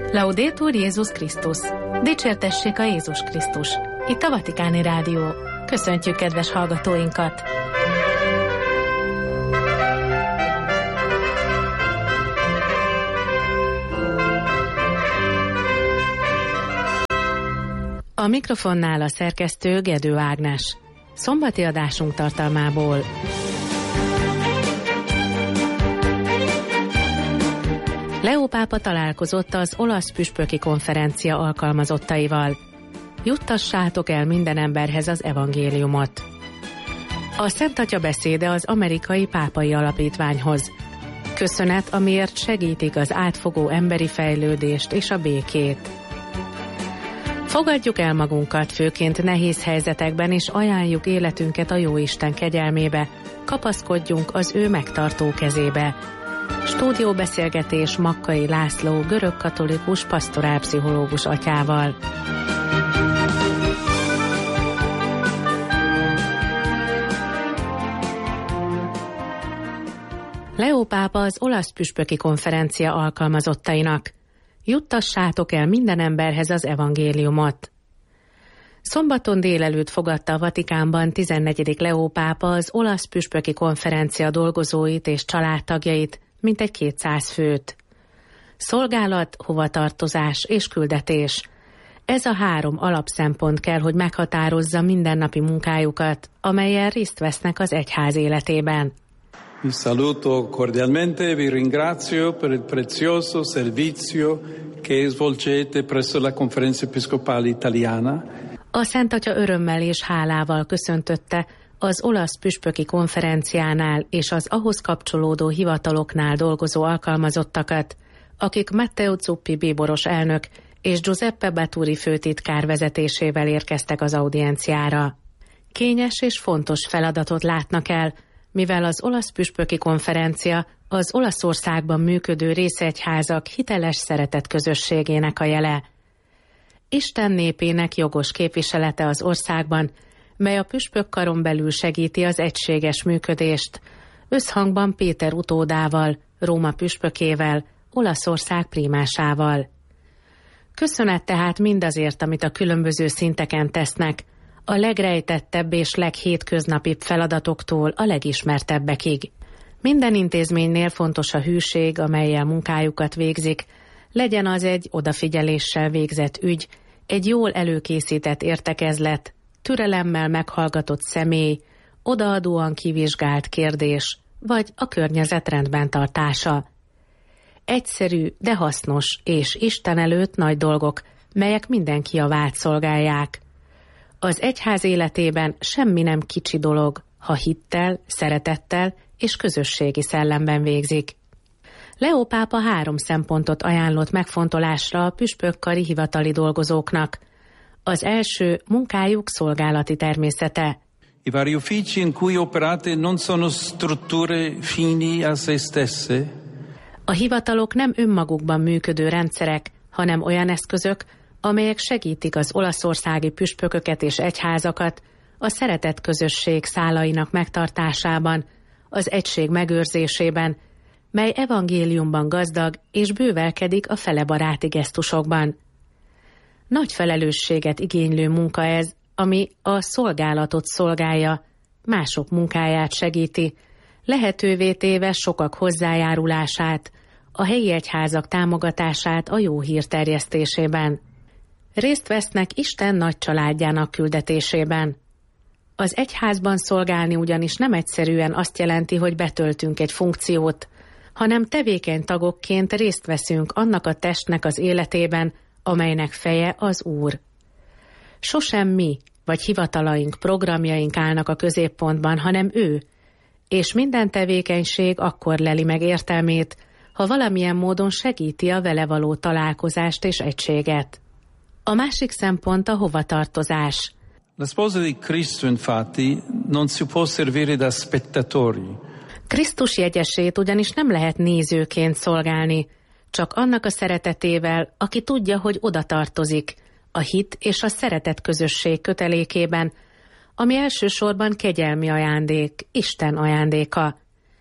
Laudetur Jézus Krisztus! Dicsértessék a Jézus Krisztus! Itt a Vatikáni Rádió. Köszöntjük kedves hallgatóinkat! A mikrofonnál a szerkesztő Gedő Ágnes. Szombati adásunk tartalmából. Leó pápa találkozott az olasz püspöki konferencia alkalmazottaival. Juttassátok el minden emberhez az evangéliumot. A Szent Atya beszéde az Amerikai Pápai Alapítványhoz. Köszönet, amiért segítik az átfogó emberi fejlődést és a békét. Fogadjuk el magunkat, főként nehéz helyzetekben, és ajánljuk életünket a Jóisten kegyelmébe. Kapaszkodjunk az ő megtartó kezébe. Stúdióbeszélgetés Makkai László görögkatolikus pastorálpszichológus atyával. Leó pápa az olasz püspöki konferencia alkalmazottainak. Juttassátok el minden emberhez az evangéliumot. Szombaton délelőtt fogadta a Vatikánban 14. Leó pápa az olasz püspöki konferencia dolgozóit és családtagjait, mintegy 200 főt. Szolgálat, hovatartozás és küldetés. Ez a 3 alapszempont kell, hogy meghatározza mindennapi munkájukat, amellyel részt vesznek az egyház életében. Vi saluto cordialmente e vi ringrazio per il prezioso servizio che svolgete presso la Conferenza Episcopale Italiana. A Szent Atya örömmel és hálával köszöntötte az olasz püspöki konferenciánál és az ahhoz kapcsolódó hivataloknál dolgozó alkalmazottakat, akik Matteo Zuppi bíboros elnök és Giuseppe Baturi főtitkár vezetésével érkeztek az audienciára. Kényes és fontos feladatot látnak el, mivel az olasz püspöki konferencia az Olaszországban működő részegyházak hiteles szeretet közösségének a jele. Isten népének jogos képviselete az országban, mely a püspökkaron belül segíti az egységes működést, összhangban Péter utódával, Róma püspökével, Olaszország prímásával. Köszönet tehát mindazért, amit a különböző szinteken tesznek, a legrejtettebb és leghétköznapibb feladatoktól a legismertebbekig. Minden intézménynél fontos a hűség, amellyel munkájukat végzik, legyen az egy odafigyeléssel végzett ügy, egy jól előkészített értekezlet, türelemmel meghallgatott személy, odaadóan kivizsgált kérdés, vagy a környezet rendben tartása. Egyszerű, de hasznos és Isten előtt nagy dolgok, melyek mindenki javát szolgálják. Az egyház életében semmi nem kicsi dolog, ha hittel, szeretettel és közösségi szellemben végzik. Leó pápa 3 szempontot ajánlott megfontolásra a püspökkari hivatali dolgozóknak. Az első munkájuk szolgálati természete. I vari uffici in cui operate non sono strutture fini a se stesse. A hivatalok nem önmagukban működő rendszerek, hanem olyan eszközök, amelyek segítik az olaszországi püspököket és egyházakat a szeretett közösség szálainak megtartásában, az egység megőrzésében, mely evangéliumban gazdag és bővelkedik a felebaráti gesztusokban. Nagy felelősséget igénylő munka ez, ami a szolgálatot szolgálja, mások munkáját segíti, lehetővé téve sokak hozzájárulását, a helyi egyházak támogatását a jó hír terjesztésében. Részt vesznek Isten nagy családjának küldetésében. Az egyházban szolgálni ugyanis nem egyszerűen azt jelenti, hogy betöltünk egy funkciót, hanem tevékeny tagokként részt veszünk annak a testnek az életében, amelynek feje az Úr. Sosem mi, vagy hivatalaink, programjaink állnak a középpontban, hanem ő, és minden tevékenység akkor leli meg értelmét, ha valamilyen módon segíti a vele való találkozást és egységet. A másik szempont a hovatartozás. La sposa di Cristo, infatti, non si può servire da spettatori. Krisztus jegyesét ugyanis nem lehet nézőként szolgálni, csak annak a szeretetével, aki tudja, hogy oda tartozik, a hit és a szeretet közösség kötelékében, ami elsősorban kegyelmi ajándék, Isten ajándéka.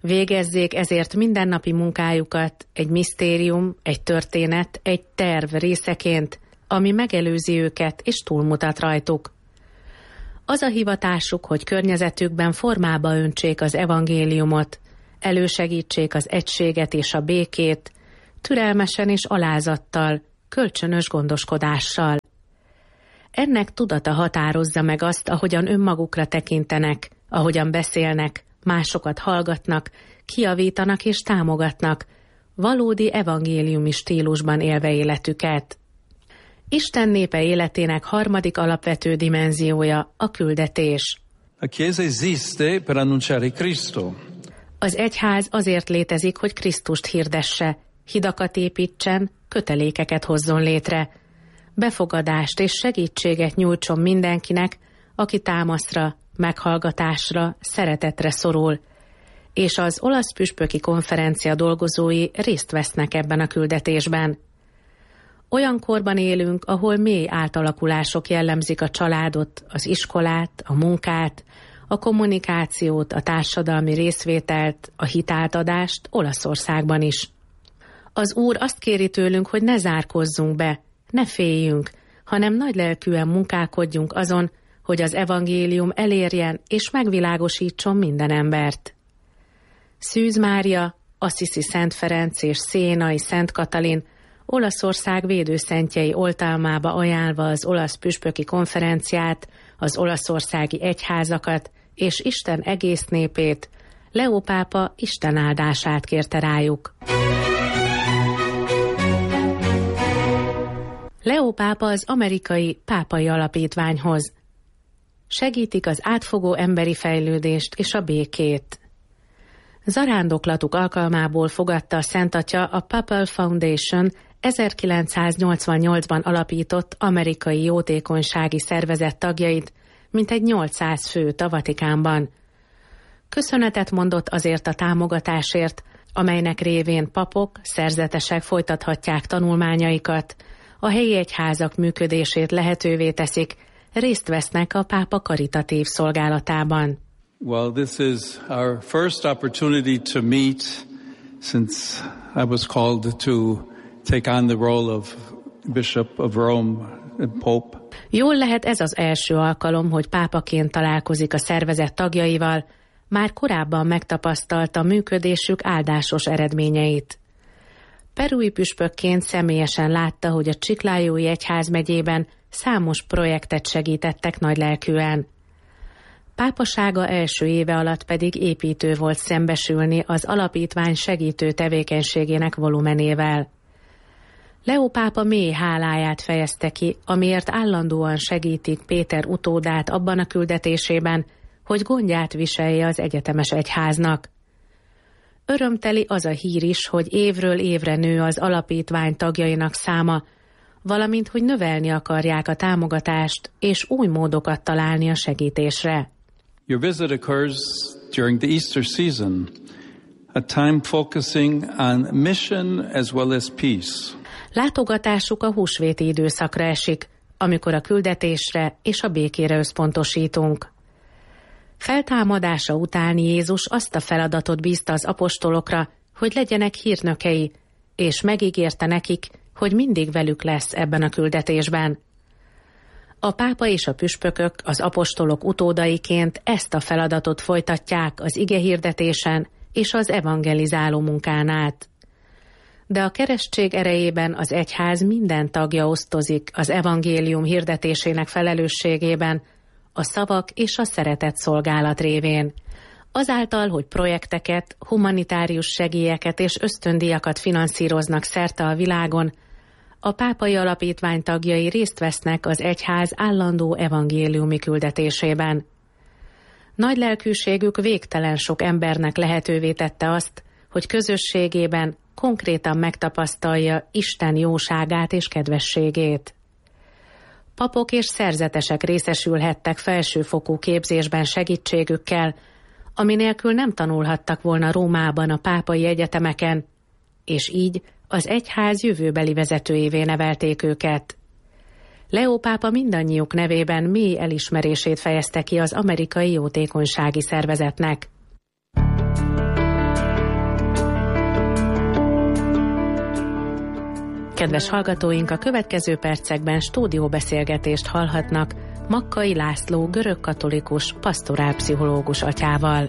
Végezzék ezért mindennapi munkájukat egy misztérium, egy történet, egy terv részeként, ami megelőzi őket és túlmutat rajtuk. Az a hivatásuk, hogy környezetükben formába öntsék az evangéliumot, elősegítsék az egységet és a békét, türelmesen és alázattal, kölcsönös gondoskodással. Ennek tudata határozza meg azt, ahogyan önmagukra tekintenek, ahogyan beszélnek, másokat hallgatnak, kijavítanak és támogatnak, valódi evangéliumi stílusban élve életüket. Isten népe életének harmadik alapvető dimenziója a küldetés. La Chiesa esiste per annunciare Cristo. Az egyház azért létezik, hogy Krisztust hirdesse, hidakat építsen, kötelékeket hozzon létre, befogadást és segítséget nyújtson mindenkinek, aki támaszra, meghallgatásra, szeretetre szorul, és az olasz püspöki konferencia dolgozói részt vesznek ebben a küldetésben. Olyan korban élünk, ahol mély átalakulások jellemzik a családot, az iskolát, a munkát, a kommunikációt, a társadalmi részvételt, a hitátadást Olaszországban is. Az Úr azt kéri tőlünk, hogy ne zárkozzunk be, ne féljünk, hanem nagylelkűen munkálkodjunk azon, hogy az evangélium elérjen és megvilágosítson minden embert. Szűz Mária, Assisi Szent Ferenc és Sienai Szent Katalin Olaszország védőszentjei oltalmába ajánlva az olasz püspöki konferenciát, az olaszországi egyházakat és Isten egész népét, Leó pápa Isten áldását kérte rájuk. Leó pápa az amerikai pápai alapítványhoz. Segítik az átfogó emberi fejlődést és a békét. Zarándoklatuk alkalmából fogadta a Szent Atya a Papal Foundation 1988-ban alapított amerikai jótékonysági szervezet tagjait, mintegy 800 főt a Vatikánban. Köszönetet mondott azért a támogatásért, amelynek révén papok, szerzetesek folytathatják tanulmányaikat, a helyi egyházak működését lehetővé teszik, részt vesznek a pápa karitatív szolgálatában. Well, this is our first opportunity to meet since I was called to take on the role of Bishop of Rome and Pope. Jól lehet ez az első alkalom, hogy pápaként találkozik a szervezet tagjaival, már korábban megtapasztalta működésük áldásos eredményeit. Perui püspökként személyesen látta, hogy a Chiclajói egyházmegyében számos projektet segítettek nagylelkűen. Pápasága első éve alatt pedig építő volt szembesülni az alapítvány segítő tevékenységének volumenével. Leó pápa mély háláját fejezte ki, amiért állandóan segítik Péter utódát abban a küldetésében, hogy gondját viselje az egyetemes egyháznak. Örömteli az a hír is, hogy évről évre nő az alapítvány tagjainak száma, valamint hogy növelni akarják a támogatást és új módokat találni a segítésre. Your visit occurs during the Easter season, a time focusing on mission as well as peace. Látogatásuk a húsvéti időszakra esik, amikor a küldetésre és a békére összpontosítunk. Feltámadása után Jézus azt a feladatot bízta az apostolokra, hogy legyenek hírnökei, és megígérte nekik, hogy mindig velük lesz ebben a küldetésben. A pápa és a püspökök az apostolok utódaiként ezt a feladatot folytatják az igehirdetésen és az evangelizáló munkán át. De a keresztség erejében az egyház minden tagja osztozik az evangélium hirdetésének felelősségében, a szavak és a szeretet szolgálat révén. Azáltal, hogy projekteket, humanitárius segélyeket és ösztöndíjakat finanszíroznak szerte a világon, a pápai alapítvány tagjai részt vesznek az egyház állandó evangéliumi küldetésében. Nagy lelkűségük végtelen sok embernek lehetővé tette azt, hogy közösségében konkrétan megtapasztalja Isten jóságát és kedvességét. Papok és szerzetesek részesülhettek felsőfokú képzésben segítségükkel, ami nélkül nem tanulhattak volna Rómában a pápai egyetemeken, és így az egyház jövőbeli vezetőjévé nevelték őket. Leó pápa mindannyiuk nevében mély elismerését fejezte ki az amerikai jótékonysági szervezetnek. Kedves hallgatóink, a következő percekben stúdióbeszélgetést hallhatnak Makkai László görögkatolikus pastorálpszichológus atyával.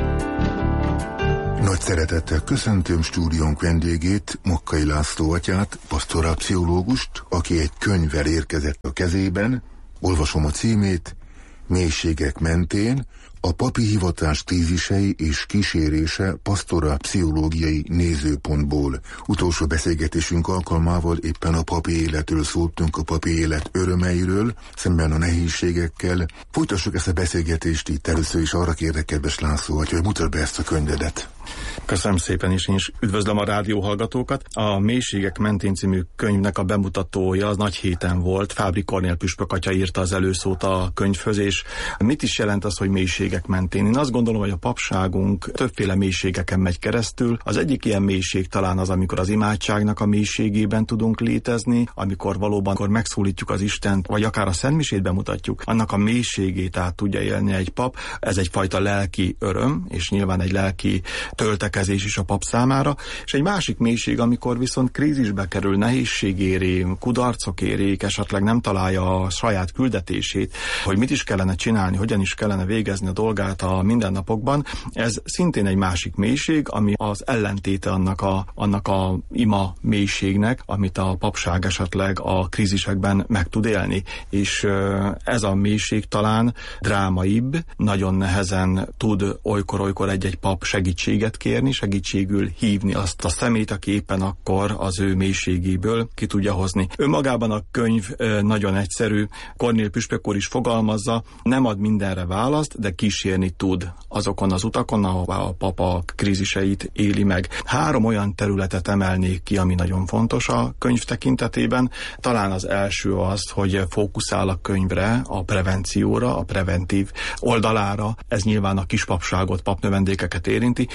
Nagy szeretettel köszöntöm stúdiónk vendégét, Makkai László atyát, pastorálpszichológust, aki egy könyvvel érkezett a kezében. Olvasom a címét: Mélységek mentén, a papi hivatás krízisei és kísérése pastorálpszichológiai nézőpontból. Utolsó beszélgetésünk alkalmával éppen a papi életről szóltunk, a papi élet örömeiről, szemben a nehézségekkel. Folytassuk ezt a beszélgetést itt. Először is arra kérlek, kedves László, hogy mutasd be ezt a könyvedet. Köszönöm szépen, és én is üdvözlöm a rádió hallgatókat. A Mélységek mentén című könyvnek a bemutatója az nagy héten volt. Fábri Kornél püspök atya írta az előszót a könyvhöz, és mit is jelent az, hogy mélységek mentén? Én azt gondolom, hogy a papságunk többféle mélységeken megy keresztül. Az egyik ilyen mélység talán az, amikor az imádságnak a mélységében tudunk létezni, amikor valóban megszólítjuk az Istent, vagy akár a szentmisét bemutatjuk, annak a mélységét át tudja élni egy pap. Ez egyfajta lelki öröm, és nyilván egy lelki töltekezés is a pap számára, és egy másik mélység, amikor viszont krízisbe kerül, nehézség éri, kudarcok érik, esetleg nem találja a saját küldetését, hogy mit is kellene csinálni, hogyan is kellene végezni a dolgát a mindennapokban. Ez szintén egy másik mélység, ami az ellentéte annak a ima mélységnek, amit a papság esetleg a krízisekben meg tud élni. És ez a mélység talán drámaibb, nagyon nehezen tud olykor egy pap segítséget kérni, segítségül hívni azt a szemét, aki éppen akkor az ő mélységéből ki tudja hozni. Önmagában a könyv nagyon egyszerű. Kornél püspök úr is fogalmazza, nem ad mindenre választ, de kísérni tud azokon az utakon, ahová a papa kríziseit éli meg. 3 olyan területet emelnék ki, ami nagyon fontos a könyv tekintetében. Talán az első az, hogy fókuszál a könyvre, a prevencióra, a preventív oldalára. Ez nyilván a kispapságot, papnövendékeket érinti.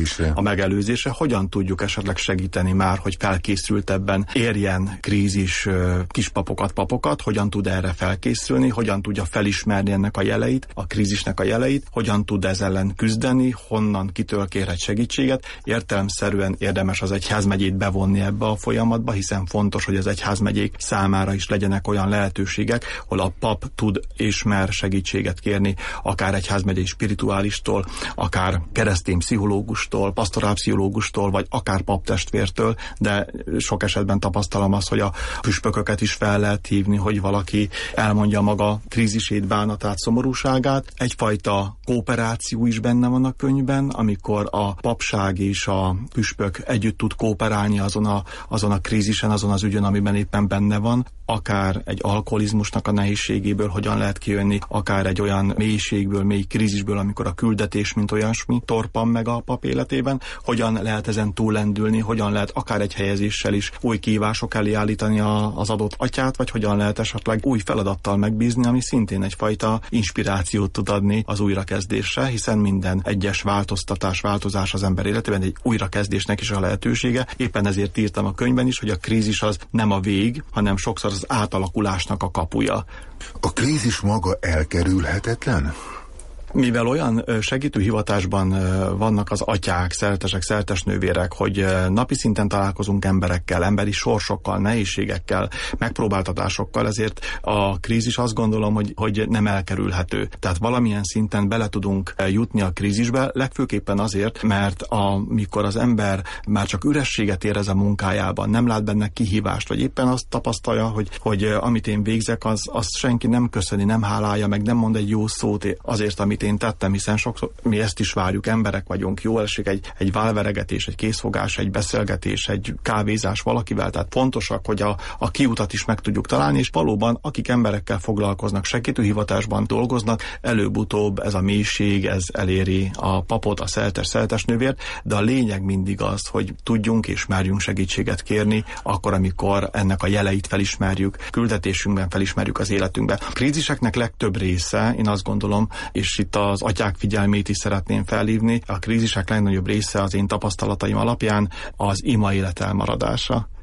A megelőzésre. Hogyan tudjuk esetleg segíteni már, hogy felkészültebben érjen krízis kispapokat, papokat, hogyan tud erre felkészülni, hogyan tudja felismerni ennek a jeleit, a krízisnek a jeleit, hogyan tud ez ellen küzdeni, honnan, kitől kérhet segítséget. Értelemszerűen érdemes az egyházmegyét bevonni ebbe a folyamatba, hiszen fontos, hogy az egyházmegyék számára is legyenek olyan lehetőségek, hol a pap tud és mer segítséget kérni, akár egyházmegyei spirituálistól, akár keresztény pszichológustól, pastorálpszichológustól, vagy akár paptestvértől, de sok esetben tapasztalom azt, hogy a püspököket is fel lehet hívni, hogy valaki elmondja maga krízisét, bánatát, szomorúságát. Egyfajta kooperáció is benne van a könyvben, amikor a papság és a püspök együtt tud kooperálni azon a krízisen, azon az ügyön, amiben éppen benne van, akár egy alkoholizmusnak a nehézségéből hogyan lehet kijönni, akár egy olyan mélységből, mély krízisből, amikor a küldetés, mint olyasmi torpan meg a pap életében, hogyan lehet ezen túllendülni, hogyan lehet akár egy helyezéssel is új kihívások elé állítani az adott atyát, vagy hogyan lehet esetleg új feladattal megbízni, ami szintén egyfajta inspirációt tud adni az újrakezdésre, hiszen minden egyes változás az ember életében egy újrakezdésnek is a lehetősége. Éppen ezért írtam a könyvben is, hogy a krízis az nem a vég, hanem sokszor az átalakulásnak a kapuja. A krízis maga elkerülhetetlen? Mivel olyan segítő hivatásban vannak az atyák, szeretesek, szeretesnővérek, hogy napi szinten találkozunk emberekkel, emberi sorsokkal, nehézségekkel, megpróbáltatásokkal, ezért a krízis azt gondolom, hogy nem elkerülhető. Tehát valamilyen szinten bele tudunk jutni a krízisbe, legfőképpen azért, mert amikor az ember már csak ürességet érez a munkájában, nem lát benne kihívást, vagy éppen azt tapasztalja, hogy amit én végzek, azt senki nem köszöni, nem hálálja, meg nem mond egy jó szót azért, amit én tettem, hiszen sokszor mi ezt is várjuk, emberek vagyunk, jó esik egy válveregetés, egy készfogás, egy beszélgetés, egy kávézás valakivel, tehát fontosak, hogy a kiutat is meg tudjuk találni, és valóban, akik emberekkel foglalkoznak, segítőhivatásban dolgoznak, előbb-utóbb ez a mélység, ez eléri a papot, a szeretesnővért, de a lényeg mindig az, hogy tudjunk és merjünk segítséget kérni, akkor, amikor ennek a jeleit felismerjük, küldetésünkben felismerjük az életünkben. A kríziseknek legtöbb része, én azt gondolom, és itt az atyák figyelmét is szeretném felhívni, a krízisek legnagyobb része az én tapasztalataim alapján az ima élet elmaradása.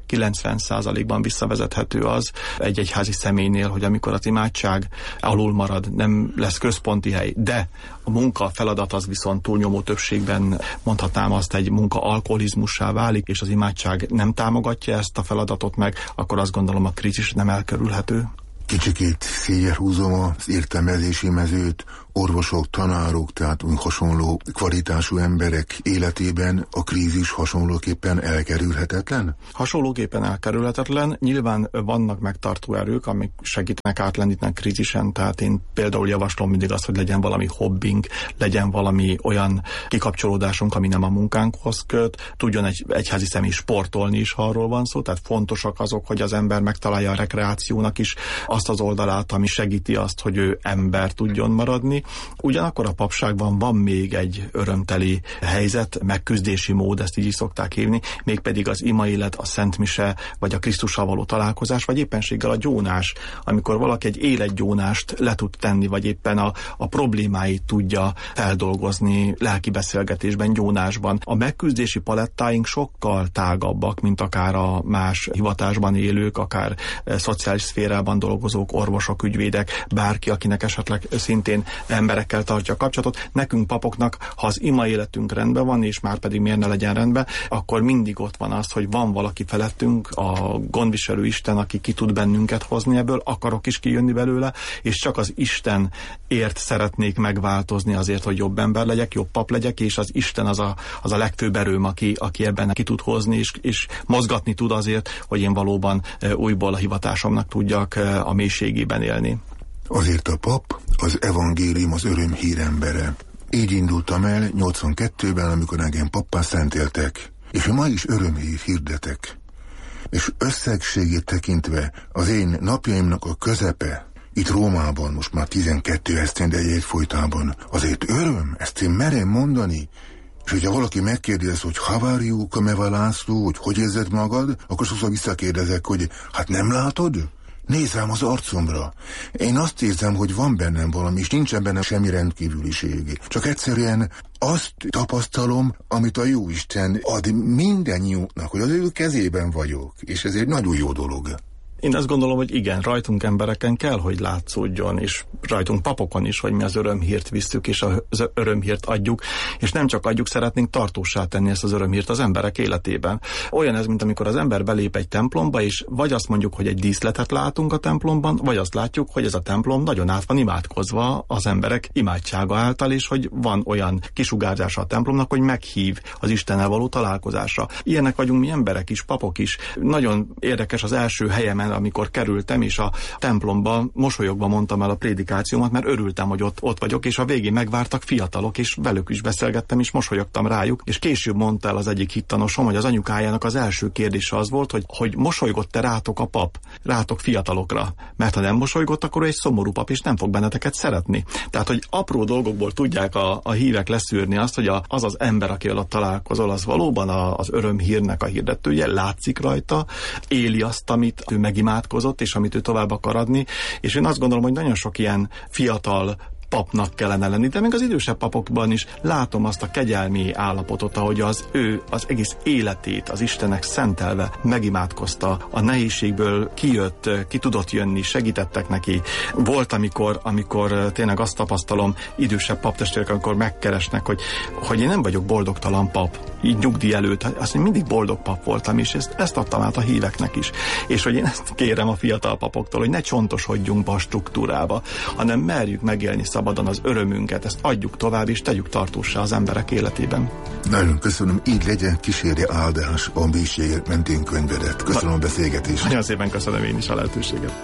90%-ban visszavezethető az egy egyházi személynél, hogy amikor az imádság alul marad, nem lesz központi hely, de a munka feladat az viszont túlnyomó többségben, mondhatnám azt, egy munka alkoholizmussá válik, és az imádság nem támogatja ezt a feladatot meg, akkor azt gondolom a krízis nem elkerülhető. Kicsikét szégyre húzom az értelmezési mezőt, orvosok, tanárok, tehát hasonló kvalitású emberek életében a krízis hasonlóképpen elkerülhetetlen? Hasonlóképpen elkerülhetetlen. Nyilván vannak megtartó erők, amik segítenek átlendíteni krízisen, tehát én például javaslom mindig azt, hogy legyen valami hobbink, legyen valami olyan kikapcsolódásunk, ami nem a munkánkhoz köt, tudjon egy egyházi személy sportolni is, ha arról van szó, tehát fontosak azok, hogy az ember megtalálja a rekreációnak is azt az oldalát, ami segíti azt, hogy ő ember tudjon maradni. Ugyanakkor a papságban van még egy örömteli helyzet, megküzdési mód, ezt így is szokták hívni, mégpedig az imaélet, a szentmise, vagy a Krisztussal való találkozás, vagy éppenséggel a gyónás, amikor valaki egy életgyónást le tud tenni, vagy éppen a problémáit tudja feldolgozni lelki beszélgetésben, gyónásban. A megküzdési palettáink sokkal tágabbak, mint akár a más hivatásban élők, akár szociális szférában dolgozók, orvosok, ügyvédek, bárki, akinek esetleg szintén emberekkel tartja a kapcsolatot. Nekünk papoknak, ha az ima életünk rendben van, és már pedig miért ne legyen rendben, akkor mindig ott van az, hogy van valaki felettünk, a gondviselő Isten, aki ki tud bennünket hozni ebből, akarok is kijönni belőle, és csak az Istenért szeretnék megváltozni azért, hogy jobb ember legyek, jobb pap legyek, és az Isten az a legfőbb erőm, aki ebben ki tud hozni, és mozgatni tud azért, hogy én valóban újból a hivatásomnak tudjak a mélységében élni. Azért a pap az evangélium, az örömhír embere. Így indultam el 82-ben, amikor engem pappá szentéltek, és ma is örömhír hirdetek. És összegségét tekintve az én napjaimnak a közepe, itt Rómában, most már 12 esztende egyfolytában, azért öröm, ezt én merem mondani. És hogyha valaki megkérdez, hogy how are you, Kameva László, hogy érzed magad, akkor sokszor visszakérdezek, hogy hát nem látod? Nézz rám az arcomra. Én azt érzem, hogy van bennem valami, és nincsen bennem semmi rendkívüliség. Csak egyszerűen azt tapasztalom, amit a Jóisten ad mindennyiunknak, hogy az ő kezében vagyok. És ez egy nagyon jó dolog. Én azt gondolom, hogy igen, rajtunk embereken kell, hogy látszódjon, és rajtunk papokon is, hogy mi az örömhírt visszük, és az örömhírt adjuk, és nem csak adjuk, szeretnénk tartóssá tenni ezt az örömhírt az emberek életében. Olyan ez, mint amikor az ember belép egy templomba, és vagy azt mondjuk, hogy egy díszletet látunk a templomban, vagy azt látjuk, hogy ez a templom nagyon át van imádkozva az emberek imádsága által, és hogy van olyan kisugárzása a templomnak, hogy meghív az Istennel való találkozásra. Ilyenek vagyunk mi emberek is, papok is. Nagyon érdekes az első helyemen, amikor kerültem, és a templomba mosolyogva mondtam el a prédikációmat, mert örültem, hogy ott vagyok, és a végén megvártak fiatalok, és velük is beszélgettem, és mosolyogtam rájuk, és később mondta el az egyik hittanosom, hogy az anyukájának az első kérdése az volt, hogy mosolygott-e rátok a pap, rátok fiatalokra, mert ha nem mosolygott, akkor egy szomorú pap, és nem fog benneteket szeretni. Tehát, hogy apró dolgokból tudják a hívek leszűrni azt, hogy az az ember, akivel ott találkozol, az valóban az örömhírnek a hirdetője, látszik rajta, éli azt, amit ő megimádkozott, és amit ő tovább akar adni, és én azt gondolom, hogy nagyon sok ilyen fiatal papnak kellene lenni, de még az idősebb papokban is látom azt a kegyelmi állapotot, ahogy az egész életét az Istennek szentelve megimádkozta, a nehézségből kijött, ki tudott jönni, segítettek neki. Volt, amikor tényleg azt tapasztalom, idősebb paptestvérek, amikor megkeresnek, hogy én nem vagyok boldogtalan pap, így nyugdíj előtt, azt én mindig boldog pap voltam, és ezt adtam át a híveknek is. És hogy én ezt kérem a fiatal papoktól, hogy ne csontosodjunk be a struktúrába, hanem merjük megélni szabadon az örömünket, ezt adjuk tovább, és tegyük tartóssá az emberek életében. Nagyon köszönöm, így legyen, kísérje áldás a mélységek mentén könyvedet. Köszönöm a beszélgetést. Nagyon szépen köszönöm én is a lehetőséget.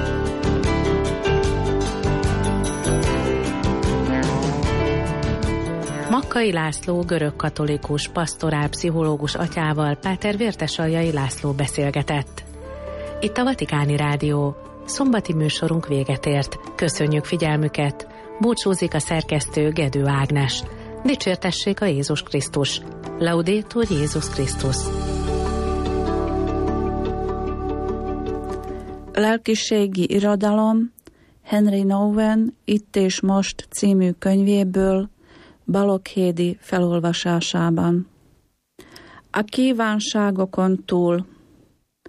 Makkai László görögkatolikus pastorálpszichológus atyával Páter Vértesaljai László beszélgetett. Itt a Vatikáni Rádió. Szombati műsorunk véget ért. Köszönjük figyelmüket. Búcsúzik a szerkesztő Gedő Ágnes. Dicsértessék a Jézus Krisztus. Laudetur Jézus Krisztus. Lelkiségi irodalom Henry Nouwen Itt és most című könyvéből Baloghédi felolvasásában. A kívánságokon túl.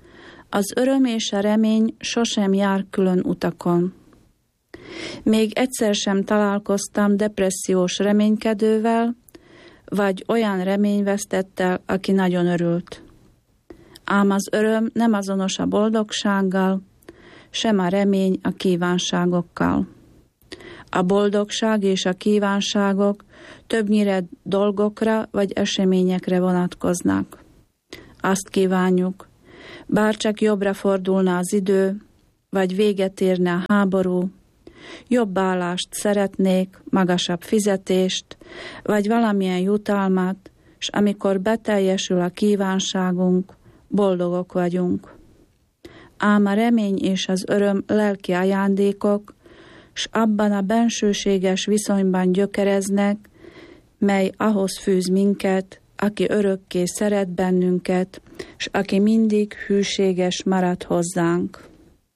Az öröm és a remény sosem jár külön utakon. Még egyszer sem találkoztam depressziós reménykedővel, vagy olyan reményvesztettel, aki nagyon örült. Ám az öröm nem azonos a boldogsággal, sem a remény a kívánságokkal. A boldogság és a kívánságok többnyire dolgokra vagy eseményekre vonatkoznak. Azt kívánjuk, bárcsak jobbra fordulna az idő, vagy véget érne a háború, jobb állást szeretnék, magasabb fizetést, vagy valamilyen jutalmat, és amikor beteljesül a kívánságunk, boldogok vagyunk. Ám a remény és az öröm lelki ajándékok, s abban a bensőséges viszonyban gyökereznek, mely ahhoz fűz minket, aki örökké szeret bennünket, s aki mindig hűséges marad hozzánk.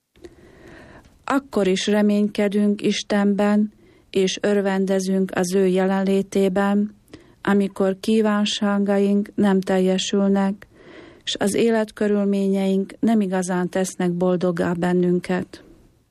Akkor is reménykedünk Istenben, és örvendezünk az ő jelenlétében, amikor kívánságaink nem teljesülnek, s az életkörülményeink nem igazán tesznek boldoggá bennünket.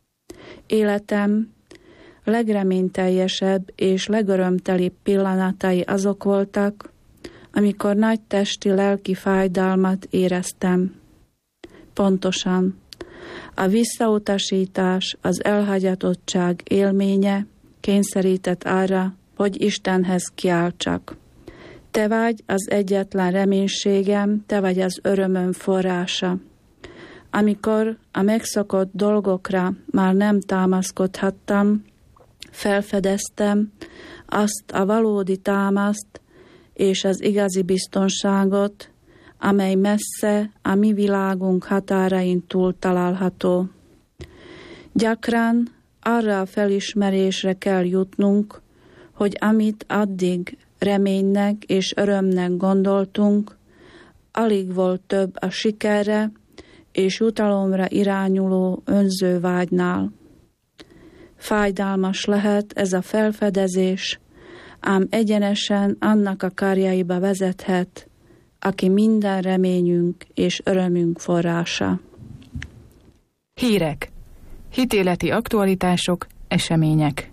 Életem legreményteljesebb és legörömtelibb pillanatai azok voltak, amikor nagy testi-lelki fájdalmat éreztem. Pontosan a visszautasítás, az elhagyatottság élménye kényszerített arra, hogy Istenhez kiáltsak. Te vagy az egyetlen reménységem, te vagy az örömöm forrása. Amikor a megszokott dolgokra már nem támaszkodhattam, felfedeztem azt a valódi támaszt és az igazi biztonságot, amely messze a mi világunk határain túl található. Gyakran arra a felismerésre kell jutnunk, hogy amit addig reménynek és örömnek gondoltunk, alig volt több a sikerre és jutalomra irányuló önző vágynál. Fájdalmas lehet ez a felfedezés, ám egyenesen annak a karjaiba vezethet, aki minden reményünk és örömünk forrása. Hírek, hitéleti aktualitások, események.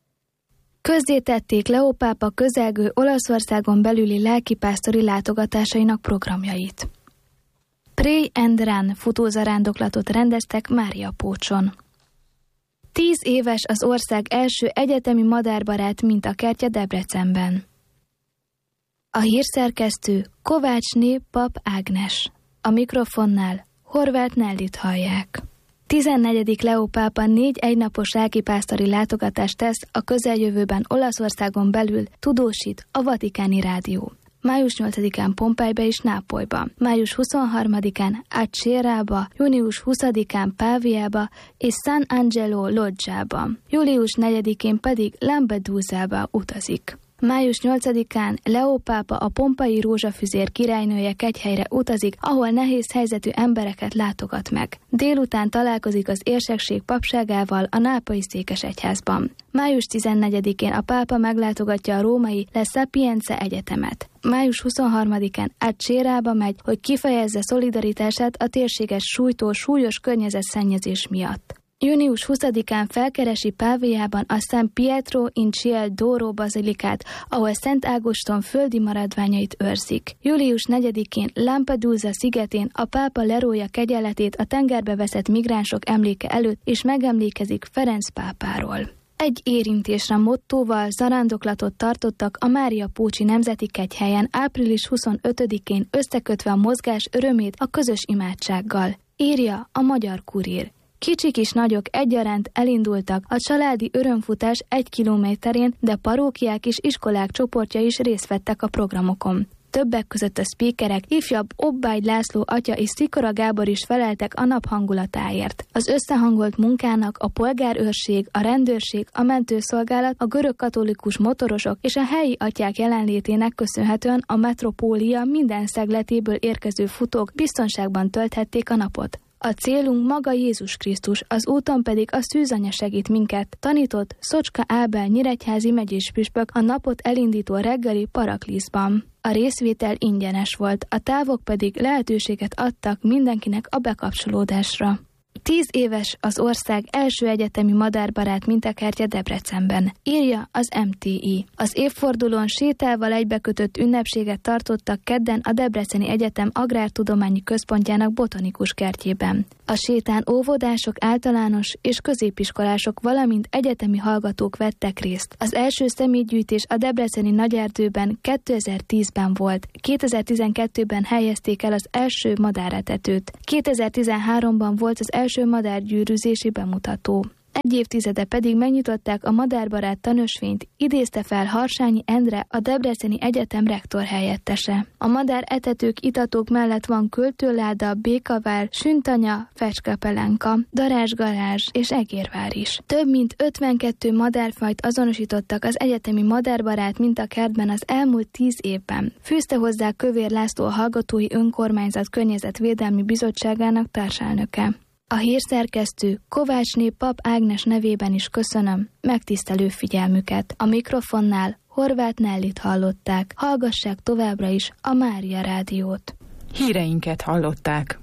Közzétették Leó pápa közelgő Olaszországon belüli lelkipásztori látogatásainak programjait. Pray and Run futózarándoklatot rendeztek Máriapócson. 10 éves az ország első egyetemi madárbarát mintakertje Debrecenben. A hírszerkesztő Kovácsné Pap Ágnes. A mikrofonnál Horváth Nellit hallják. 14. Leó pápa 4 egynapos lelkipásztori látogatást tesz a közeljövőben Olaszországon belül, tudósít a Vatikáni Rádió. Május 8-án Pompejbe és Nápolyba, május 23-án Acerába, június 20-án Páviába és San Angelo Loggiába, július 4-én pedig Lampedusába utazik. Május 8-án Leó pápa a pompai rózsafüzér királynője kegyhelyre utazik, ahol nehéz helyzetű embereket látogat meg. Délután találkozik az érsekség papságával a nápolyi székesegyházban. Május 14-én a pápa meglátogatja a római La Sapienza Egyetemet. Május 23-án Acerába megy, hogy kifejezze szolidaritását a térséget sújtó súlyos környezetszennyezés miatt. Június 20-án felkeresi Páviában a San Pietro in Ciel d'Oro bazilikát, ahol Szent Ágoston földi maradványait őrzik. Július 4-én Lampedusa szigetén a pápa lerója kegyeletét a tengerbe veszett migránsok emléke előtt, és megemlékezik Ferenc pápáról. Egy érintésre mottóval zarándoklatot tartottak a Máriapócsi Nemzeti Kegyhelyen április 25-én, összekötve a mozgás örömét a közös imádsággal, írja a Magyar Kurír. Kicsik és nagyok egyaránt elindultak a családi örömfutás 1 kilométerén, de parókiák és iskolák csoportja is részt vettek a programokon. Többek között a speakerek, ifjabb Obbágy László atya és Szikora Gábor is feleltek a nap hangulatáért. Az összehangolt munkának a polgárőrség, a rendőrség, a mentőszolgálat, a görögkatolikus motorosok és a helyi atyák jelenlétének köszönhetően a metropólia minden szegletéből érkező futók biztonságban tölthették a napot. A célunk maga Jézus Krisztus, az úton pedig a szűzanya segít minket, tanított Szocska Ábel nyíregyházi megyéspüspök a napot elindító reggeli Parakliszban. A részvétel ingyenes volt, a távok pedig lehetőséget adtak mindenkinek a bekapcsolódásra. 10 éves az ország első egyetemi madárbarát mintakertje Debrecenben, írja az MTI. Az évfordulón sétával egybekötött ünnepséget tartottak kedden a Debreceni Egyetem Agrártudományi Központjának botanikus kertjében. A sétán óvodások, általános és középiskolások, valamint egyetemi hallgatók vettek részt. Az első személygyűjtés a debreceni Nagyerdőben 2010-ben volt, 2012-ben helyezték el az első madáretetőt, 2013-ban volt az első madárgyűrűzési bemutató. Egy évtizede pedig megnyitották a madárbarát tanösvényt, idézte fel Harsányi Endre, a Debreceni Egyetem rektor helyettese. A madár etetők, itatók mellett van költőláda, békavár, süntanya, fecskepelenka, darázsgarázs és egérvár is. Több mint 52 madárfajt azonosítottak az egyetemi madárbarát mintakertben az elmúlt 10 évben. Fűzte hozzá Kövér László, a Hallgatói Önkormányzat Környezetvédelmi Bizottságának társelnöke. A hírszerkesztő Kovácsné Pap Ágnes nevében is köszönöm megtisztelő figyelmüket. A mikrofonnál Horváth Nellit hallották. Hallgassák továbbra is a Mária Rádiót. Híreinket hallották.